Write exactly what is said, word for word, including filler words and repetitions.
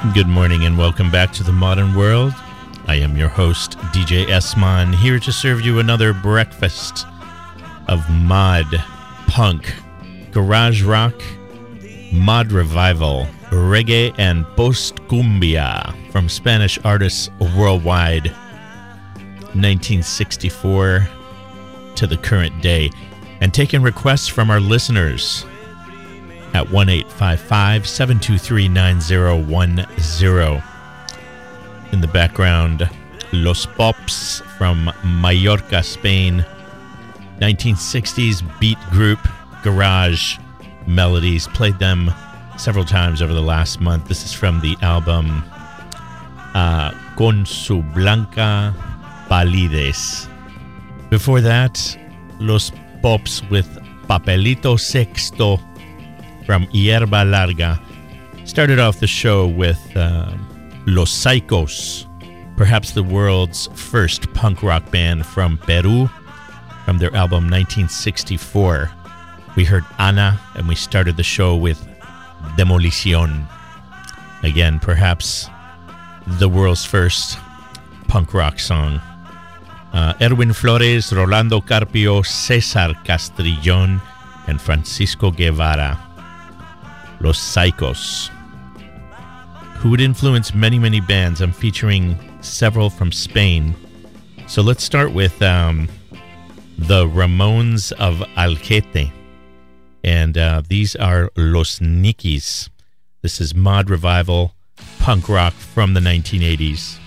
Good morning and welcome back to the Modern World. I am your host, D J S-Man, here to serve you another breakfast of mod, punk, garage rock, mod revival, reggae, and post-cumbia from Spanish artists worldwide, nineteen sixty-four to the current day, and taking requests from our listeners at one eight five five, seven two three, nine zero one zero. In the background, Los Pops from Mallorca, Spain. nineteen sixties beat group, garage melodies. Played them several times over the last month. This is from the album uh, Con su blanca palidez. Before that, Los Pops with Papelito Sexto from Hierba Larga. Started off the show with uh, Los Psychos, perhaps the world's first punk rock band from Peru, from their album nineteen sixty-four. We heard Ana, and we started the show with Demolición. Again, perhaps the world's first punk rock song. Uh, Erwin Flores, Rolando Carpio, Cesar Castrillón, and Francisco Guevara. Los Psychos, who would influence many, many bands. I'm featuring several from Spain. So let's start with um, the Ramones of Algete. And uh, these are Los Nikis. This is mod revival punk rock from the nineteen eighties.